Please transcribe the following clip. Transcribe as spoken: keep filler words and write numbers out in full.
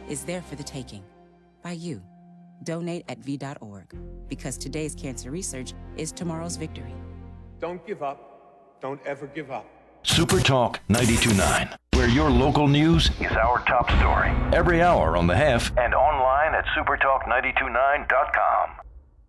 is there for the taking by you. Donate at V dot org, because today's cancer research is tomorrow's victory. Don't give up. Don't ever give up. SuperTalk ninety-two point nine, where your local news is our top story. Every hour on the Hef and online at supertalk nine two nine dot com.